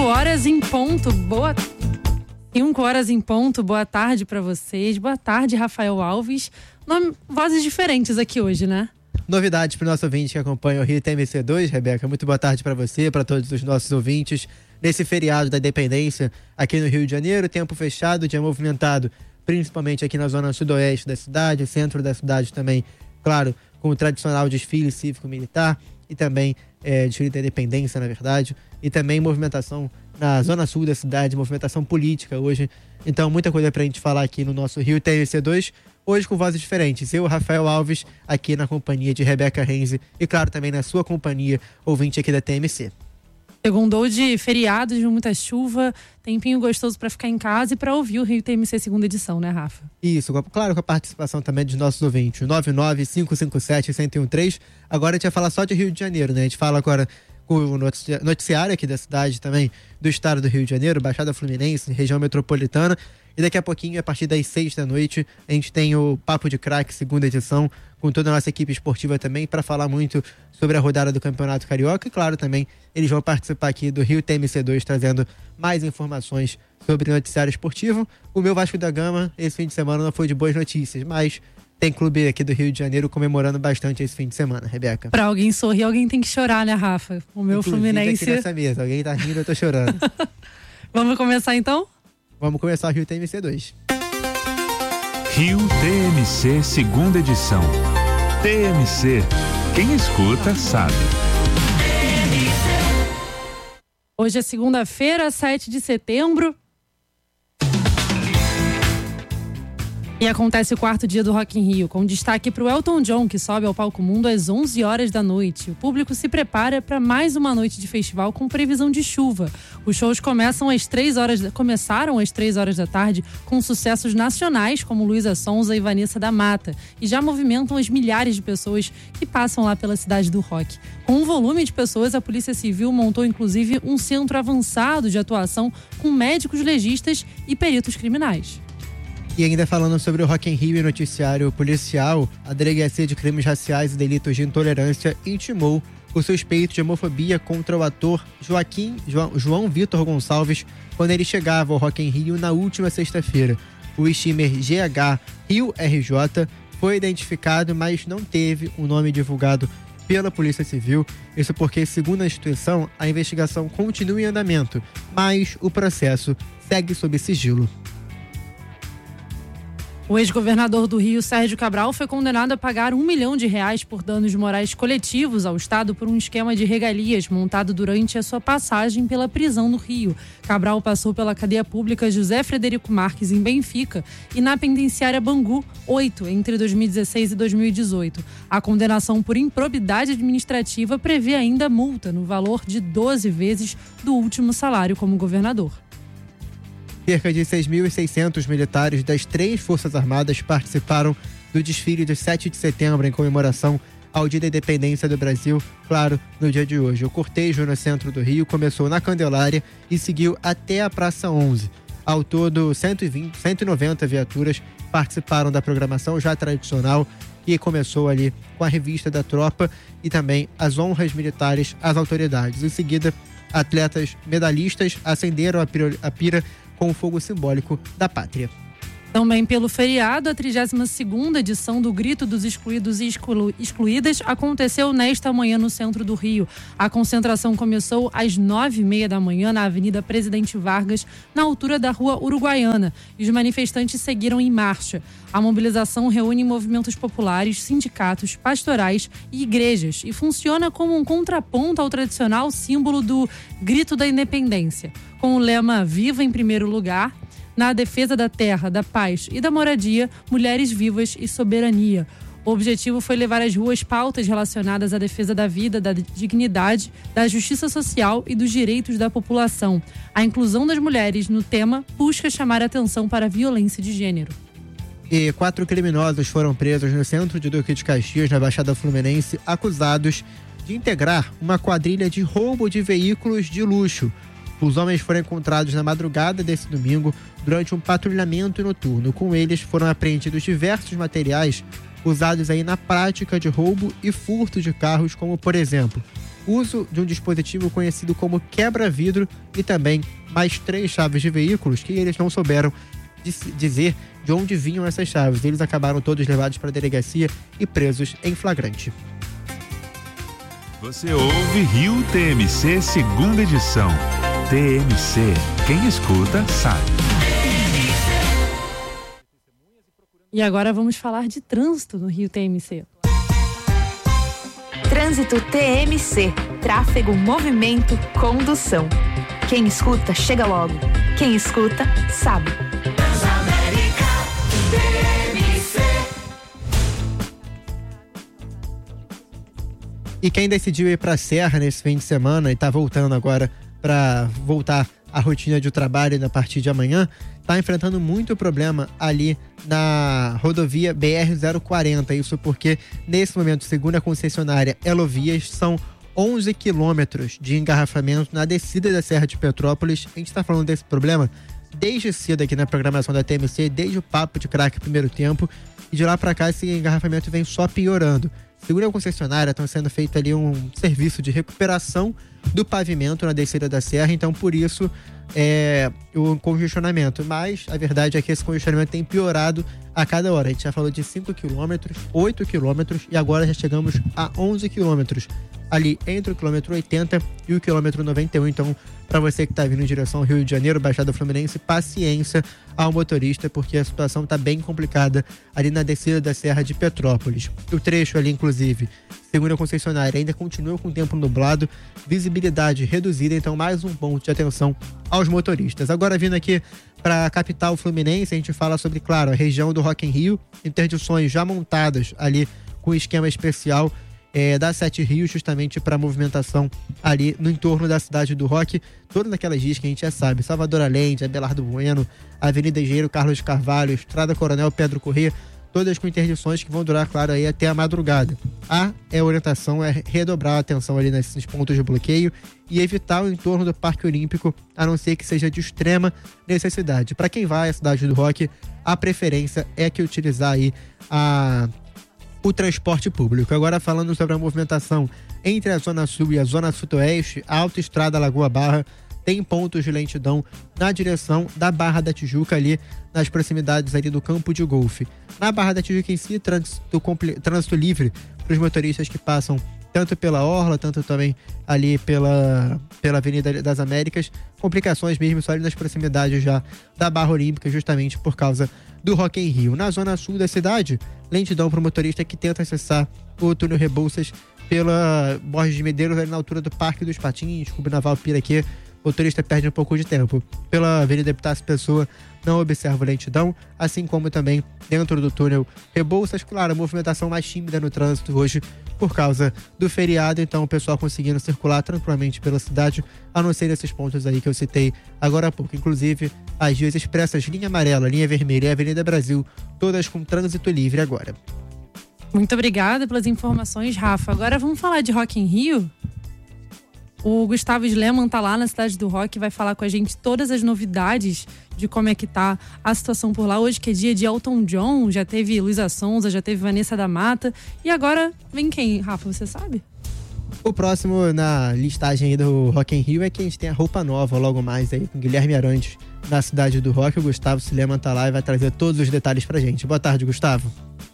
horas em ponto. 5 horas em ponto. Boa tarde para vocês. Boa tarde, Rafael Alves. Vozes diferentes aqui hoje, né? Novidades para o nosso ouvinte que acompanha o Rio TMC2, Rebeca. Muito boa tarde para você, para todos os nossos ouvintes. Nesse feriado da Independência aqui no Rio de Janeiro, tempo fechado, dia movimentado, principalmente aqui na zona sudoeste da cidade, centro da cidade também, claro, com o tradicional desfile cívico-militar e também desfile da Independência, na verdade, e também movimentação na zona sul da cidade, movimentação política hoje. Então, muita coisa pra gente falar aqui no nosso Rio TMC2, hoje com vozes diferentes. Eu, Rafael Alves, aqui na companhia de Rebeca Renze e, claro, também na sua companhia, ouvinte aqui da TMC. Segundou de feriado, de muita chuva, tempinho gostoso para ficar em casa e para ouvir o Rio TMC segunda edição, né, Rafa? Isso, claro, com a participação também dos nossos ouvintes, 99557-1013. Agora a gente vai falar só de Rio de Janeiro, né? A gente fala agora com o noticiário aqui da cidade também, do estado do Rio de Janeiro, Baixada Fluminense, região metropolitana. E daqui a pouquinho, a partir das 6 da noite, a gente tem o Papo de Craque, segunda edição, com toda a nossa equipe esportiva também, para falar muito sobre a rodada do Campeonato Carioca. E claro, também eles vão participar aqui do Rio TMC2, trazendo mais informações sobre o noticiário esportivo. O meu Vasco da Gama, esse fim de semana, não foi de boas notícias, mas tem clube aqui do Rio de Janeiro comemorando bastante esse fim de semana, Rebeca. Pra alguém sorrir, alguém tem que chorar, né, Rafa? O meu Inclusive, Fluminense... aqui nessa mesa, alguém tá rindo, eu tô chorando. Vamos começar então? Vamos começar o Rio TMC2. Rio TMC, segunda edição. TMC, quem escuta sabe. Hoje é segunda-feira, 7 de setembro. E acontece o quarto dia do Rock in Rio, com destaque para o Elton John, que sobe ao palco mundo às 11 horas da noite. O público se prepara para mais uma noite de festival com previsão de chuva. Os shows começaram às 3 horas da tarde, com sucessos nacionais como Luísa Sonza e Vanessa da Mata, e já movimentam as milhares de pessoas que passam lá pela cidade do rock. Com um volume de pessoas, a Polícia Civil montou inclusive um centro avançado de atuação com médicos legistas e peritos criminais. E ainda falando sobre o Rock in Rio e noticiário policial, a Delegacia de Crimes Raciais e Delitos de Intolerância intimou o suspeito de homofobia contra o ator João Vitor Gonçalves quando ele chegava ao Rock in Rio na última sexta-feira. O steamer GH Rio RJ foi identificado, mas não teve o nome divulgado pela Polícia Civil. Isso porque, segundo a instituição, a investigação continua em andamento, mas o processo segue sob sigilo. O ex-governador do Rio, Sérgio Cabral, foi condenado a pagar R$1 milhão por danos morais coletivos ao Estado por um esquema de regalias montado durante a sua passagem pela prisão no Rio. Cabral passou pela cadeia pública José Frederico Marques, em Benfica, e na penitenciária Bangu, 8, entre 2016 e 2018. A condenação por improbidade administrativa prevê ainda multa no valor de 12 vezes do último salário como governador. Cerca de 6.600 militares das 3 Forças Armadas participaram do desfile de 7 de setembro em comemoração ao Dia da Independência do Brasil, claro, no dia de hoje. O cortejo no centro do Rio começou na Candelária e seguiu até a Praça 11. Ao todo, 190 viaturas participaram da programação já tradicional, que começou ali com a revista da tropa e também as honras militares às autoridades. Em seguida, atletas medalhistas acenderam a pira com o fogo simbólico da pátria. Também pelo feriado, a 32ª edição do Grito dos Excluídos e Excluídas aconteceu nesta manhã no centro do Rio. A concentração começou às 9h30 da manhã na Avenida Presidente Vargas, na altura da Rua Uruguaiana, e os manifestantes seguiram em marcha. A mobilização reúne movimentos populares, sindicatos, pastorais e igrejas e funciona como um contraponto ao tradicional símbolo do Grito da Independência, com o lema Viva em primeiro lugar, na defesa da terra, da paz e da moradia, mulheres vivas e soberania. O objetivo foi levar às ruas pautas relacionadas à defesa da vida, da dignidade, da justiça social e dos direitos da população. A inclusão das mulheres no tema busca chamar a atenção para a violência de gênero. E 4 criminosos foram presos no centro de Duque de Caxias, na Baixada Fluminense, acusados de integrar uma quadrilha de roubo de veículos de luxo. Os homens foram encontrados na madrugada desse domingo durante um patrulhamento noturno. Com eles foram apreendidos diversos materiais usados aí na prática de roubo e furto de carros, como, por exemplo, uso de um dispositivo conhecido como quebra-vidro e também mais 3 chaves de veículos que eles não souberam dizer de onde vinham essas chaves. Eles acabaram todos levados para a delegacia e presos em flagrante. Você ouve Rio TMC, segunda edição. TMC, quem escuta sabe. E agora vamos falar de trânsito no Rio TMC. Trânsito TMC, tráfego, movimento, condução. Quem escuta, chega logo. Quem escuta, sabe. Transamérica TMC. E quem decidiu ir para a Serra nesse fim de semana e está voltando agora para voltar à rotina de trabalho a partir de amanhã, está enfrentando muito problema ali na rodovia BR-040. Isso porque, nesse momento, segundo a concessionária Elovias, são 11 quilômetros de engarrafamento na descida da Serra de Petrópolis. A gente está falando desse problema desde cedo aqui na programação da TMC, desde o Papo de Craque primeiro tempo, e de lá para cá esse engarrafamento vem só piorando. Segundo a concessionária, estão sendo feito ali um serviço de recuperação do pavimento na descida da serra, então por isso o congestionamento. Mas a verdade é que esse congestionamento tem piorado a cada hora. A gente já falou de 5 quilômetros, 8 quilômetros e agora já chegamos a 11 quilômetros. Ali entre o quilômetro 80 e o quilômetro 91. Então, para você que está vindo em direção ao Rio de Janeiro, Baixada Fluminense, paciência ao motorista, porque a situação está bem complicada ali na descida da Serra de Petrópolis. O trecho ali, inclusive, segundo a concessionária, ainda continua com o tempo nublado, visibilidade reduzida, então mais um ponto de atenção aos motoristas. Agora, vindo aqui para a capital fluminense, a gente fala sobre, claro, a região do Rock in Rio, interdições já montadas ali com esquema especial da 7 Rios, justamente para a movimentação ali no entorno da cidade do Rock, todas aquelas dias que a gente já sabe: Salvador Allende, Abelardo Bueno, Avenida Engenheiro Carlos Carvalho, Estrada Coronel Pedro Corrêa, todas com interdições que vão durar, claro, aí até a madrugada. A orientação é redobrar a atenção ali nesses pontos de bloqueio e evitar o entorno do Parque Olímpico, a não ser que seja de extrema necessidade. Para quem vai à cidade do Rock, a preferência é que utilizar aí o transporte público. Agora, falando sobre a movimentação entre a Zona Sul e a Zona Sudoeste, a Autoestrada Lagoa Barra tem pontos de lentidão na direção da Barra da Tijuca, ali nas proximidades ali do campo de golfe. Na Barra da Tijuca em si, trânsito livre para os motoristas que passam tanto pela Orla, tanto também ali pela Avenida das Américas. Complicações mesmo só ali nas proximidades já da Barra Olímpica, justamente por causa do Rock in Rio. Na zona sul da cidade, lentidão para o motorista que tenta acessar o túnel Rebouças pela Borges de Medeiros, ali na altura do Parque dos Patins, Clube Naval Piraquê. O motorista perde um pouco de tempo. Pela Avenida Epitácio Pessoa, não observa lentidão, assim como também dentro do túnel Rebouças. Claro, a movimentação mais tímida no trânsito hoje por causa do feriado, então o pessoal conseguindo circular tranquilamente pela cidade, a não ser esses pontos aí que eu citei agora há pouco. Inclusive, as vias expressas linha amarela, linha vermelha e Avenida Brasil, todas com trânsito livre agora. Muito obrigada pelas informações, Rafa. Agora vamos falar de Rock in Rio? O Gustavo Sleman tá lá na cidade do Rock e vai falar com a gente todas as novidades de como é que tá a situação por lá. Hoje que é dia de Elton John, já teve Luísa Sonza, já teve Vanessa da Mata. E agora vem quem, Rafa, você sabe? O próximo na listagem aí do Rock in Rio é que a gente tem a roupa nova logo mais aí com Guilherme Arantes na cidade do Rock. O Gustavo Sleman tá lá e vai trazer todos os detalhes pra gente. Boa tarde, Gustavo.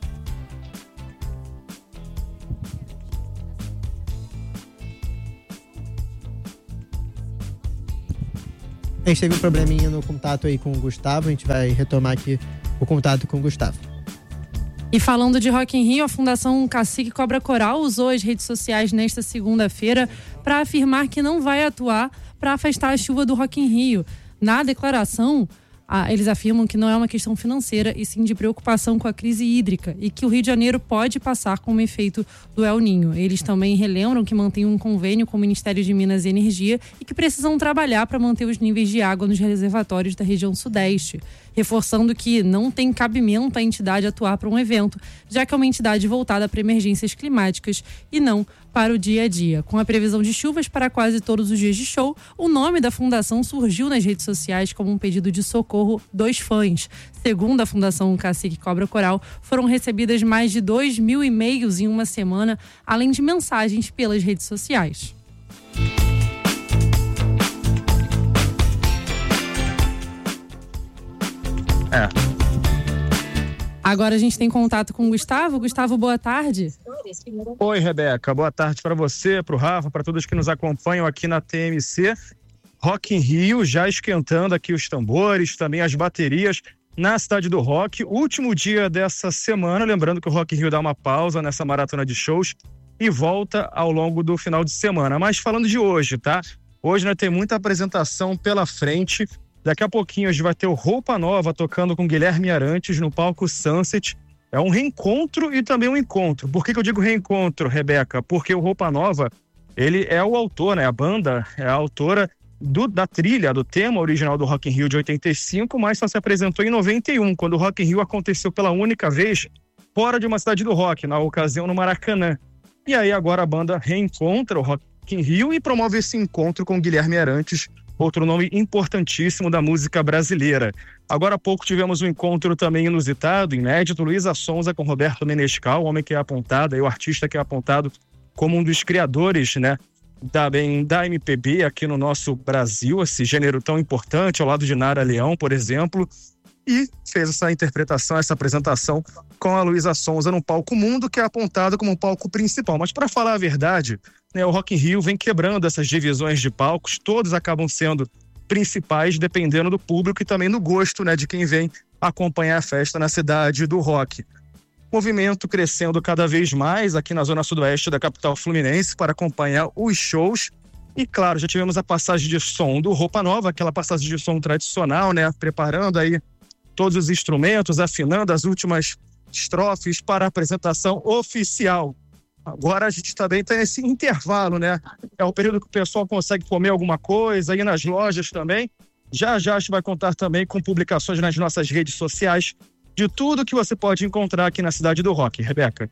A gente teve um probleminha no contato aí com o Gustavo, a gente vai retomar aqui o contato com o Gustavo. E falando de Rock in Rio, a Fundação Cacique Cobra Coral usou as redes sociais nesta segunda-feira para afirmar que não vai atuar para afastar a chuva do Rock in Rio. Na declaração, eles afirmam que não é uma questão financeira e sim de preocupação com a crise hídrica e que o Rio de Janeiro pode passar como efeito do El Niño. Eles também relembram que mantêm um convênio com o Ministério de Minas e Energia e que precisam trabalhar para manter os níveis de água nos reservatórios da região sudeste, reforçando que não tem cabimento a entidade atuar para um evento, já que é uma entidade voltada para emergências climáticas e não para o dia a dia. Com a previsão de chuvas para quase todos os dias de show, o nome da fundação surgiu nas redes sociais como um pedido de socorro dos fãs. Segundo a Fundação Cacique Cobra Coral, foram recebidas mais de 2.000 e-mails em uma semana, além de mensagens pelas redes sociais. Agora a gente tem contato com o Gustavo. Gustavo, boa tarde. Oi, Rebeca. Boa tarde para você, para o Rafa, para todos que nos acompanham aqui na TMC. Rock in Rio, já esquentando aqui os tambores, também as baterias na Cidade do Rock. Último dia dessa semana, lembrando que o Rock in Rio dá uma pausa nessa maratona de shows e volta ao longo do final de semana. Mas falando de hoje, tá? Hoje nós temos muita apresentação pela frente. Daqui a pouquinho a gente vai ter o Roupa Nova tocando com Guilherme Arantes no palco Sunset. É um reencontro e também um encontro. Por que eu digo reencontro, Rebeca? Porque o Roupa Nova, ele é o autor, né? A banda é a autora da trilha, do tema original do Rock in Rio de 85, mas só se apresentou em 91, quando o Rock in Rio aconteceu pela única vez fora de uma cidade do rock, na ocasião no Maracanã. E aí agora a banda reencontra o Rock in Rio e promove esse encontro com Guilherme Arantes, outro nome importantíssimo da música brasileira. Agora há pouco tivemos um encontro também inusitado, inédito, Luísa Sonza com Roberto Menescal, o homem que é apontado, o artista que é apontado como um dos criadores, né, da MPB aqui no nosso Brasil, esse gênero tão importante, ao lado de Nara Leão, por exemplo, e fez essa interpretação, essa apresentação com a Luísa Sonza no Palco Mundo, que é apontado como um palco principal. Mas para falar a verdade, né, o Rock in Rio vem quebrando essas divisões de palcos, todos acabam sendo principais, dependendo do público e também do gosto, né, de quem vem acompanhar a festa na Cidade do Rock. Movimento crescendo cada vez mais aqui na zona sudoeste da capital fluminense para acompanhar os shows. E claro, já tivemos a passagem de som do Roupa Nova, aquela passagem de som tradicional, né? Preparando aí todos os instrumentos, afinando as últimas estrofes para a apresentação oficial. Agora a gente também tem esse intervalo, né? É o período que o pessoal consegue comer alguma coisa, ir nas lojas também. Já a gente vai contar também com publicações nas nossas redes sociais de tudo que você pode encontrar aqui na Cidade do Rock. Rebeca.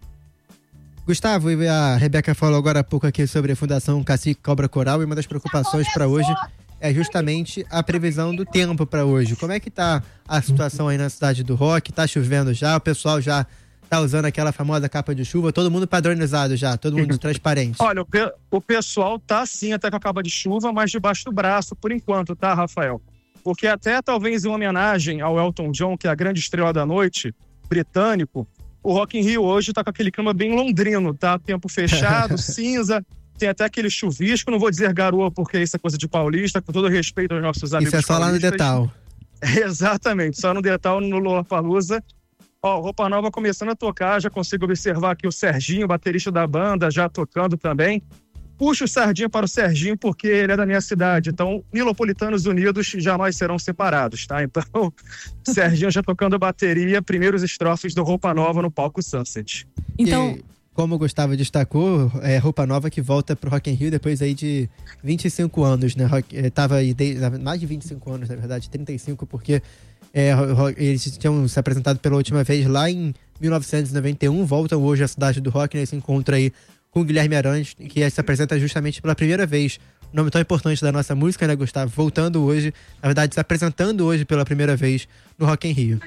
Gustavo, a Rebeca falou agora há pouco aqui sobre a Fundação Cacique Cobra Coral, e uma das preocupações para hoje é justamente a previsão do tempo para hoje. Como é que tá a situação aí na Cidade do Rock? Tá chovendo já? O pessoal já tá usando aquela famosa capa de chuva? Todo mundo padronizado já, todo mundo transparente. Olha, o pessoal tá sim até com a capa de chuva, mas debaixo do braço por enquanto, tá, Rafael? Porque até talvez em homenagem ao Elton John, que é a grande estrela da noite, britânico, o Rock in Rio hoje tá com aquele clima bem londrino, tá? Tempo fechado, cinza, tem até aquele chuvisco, não vou dizer garoa porque isso é coisa de paulista, com todo respeito aos nossos amigos paulistas. Isso é só lá no Detal. Exatamente, só no Detal, no Lollapalooza. Ó, Roupa Nova começando a tocar, já consigo observar aqui o Serginho, baterista da banda, já tocando também. Puxo o Sardinha para o Serginho porque ele é da minha cidade, então Nilopolitanos unidos jamais serão separados, tá? Então, Serginho já tocando bateria, primeiros estrofes do Roupa Nova no palco Sunset. Então, como o Gustavo destacou, Roupa Nova que volta pro Rock in Rio depois aí de 25 anos, né? Tava aí mais de 25 anos, na verdade, 35, porque eles tinham se apresentado pela última vez lá em 1991, voltam hoje à Cidade do Rock nesse encontro aí com o Guilherme Arantes, que se apresenta justamente pela primeira vez, um nome tão importante da nossa música, né, Gustavo? Voltando hoje, na verdade, se apresentando hoje pela primeira vez no Rock in Rio.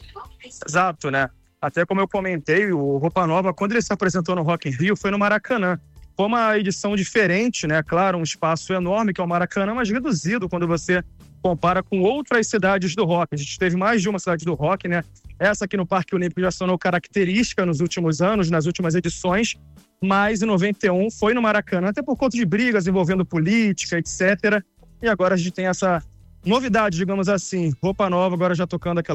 Exato, né? Até como eu comentei, o Roupa Nova, quando ele se apresentou no Rock in Rio, foi no Maracanã. Foi uma edição diferente, né? Claro, um espaço enorme que é o Maracanã, mas reduzido quando você compara com outras cidades do rock. A gente teve mais de uma cidade do rock, né? Essa aqui no Parque Olímpico já se tornou característica nos últimos anos, nas últimas edições, mas em 91 foi no Maracanã, até por conta de brigas envolvendo política, etc. E agora a gente tem essa novidade, digamos assim, Roupa Nova agora já tocando aquela